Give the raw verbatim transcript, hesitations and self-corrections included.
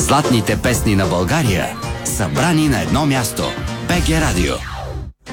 Златните песни на България, събрани на едно място. БГ Радио.